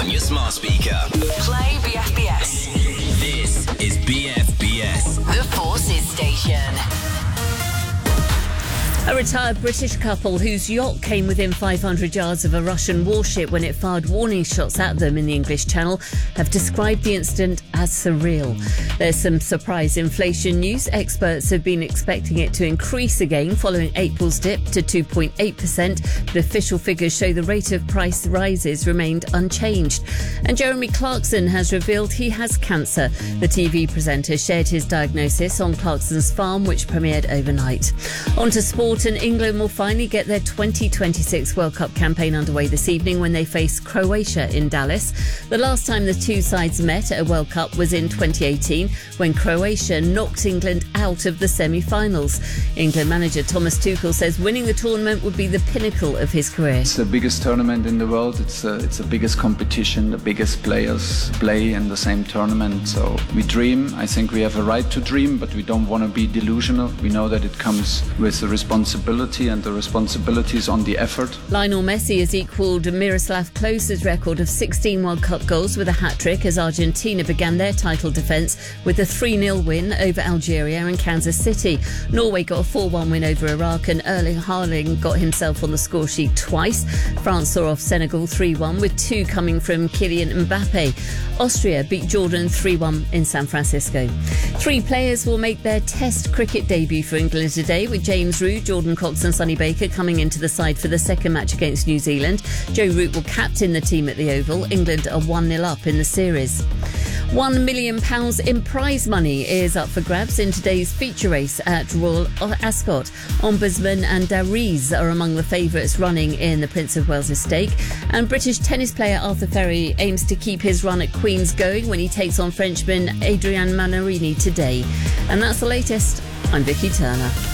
on your smart speaker. Play BFBS. This is BFBS. The Forces Station. A retired British couple whose yacht came within 500 yards of a Russian warship when it fired warning shots at them in the English Channel have described the incident as surreal. There's some surprise inflation news. Experts have been expecting it to increase again following April's dip to 2.8%, but official figures show the rate of price rises remained unchanged. And Jeremy Clarkson has revealed he has cancer. The TV presenter shared his diagnosis on Clarkson's Farm, which premiered overnight. On to sport. And England will finally get their 2026 World Cup campaign underway this evening when they face Croatia in Dallas. The last time the two sides met at a World Cup was in 2018 when Croatia knocked England out of the semi-finals. England manager Thomas Tuchel says winning the tournament would be the pinnacle of his career. It's the biggest tournament in the world. It's the biggest competition. The biggest players play in the same tournament. So we dream. I think we have a right to dream, but we don't want to be delusional. We know that it comes with the responsibility, and the responsibility is on the effort. Lionel Messi has equalled Miroslav Klose's record of 16 World Cup goals with a hat-trick as Argentina began their title defence with a 3-0 win over Algeria and Kansas City. Norway got a 4-1 win over Iraq and Erling Haaland got himself on the score sheet twice. France saw off Senegal 3-1 with two coming from Kylian Mbappe. Austria beat Jordan 3-1 in San Francisco. Three players will make their Test cricket debut for England today, with James Root, Jordan Cox and Sonny Baker coming into the side for the second match against New Zealand. Joe Root will captain the team at the Oval. England are 1-0 up in the series. £1 million in prize money is up for grabs in today's feature race at Royal Ascot. Ombudsman and Dariz are among the favourites running in the Prince of Wales' stake. And British tennis player Arthur Ferry aims to keep his run at Queen's going when he takes on Frenchman Adrian Manarini today. And that's the latest. I'm Vicky Turner.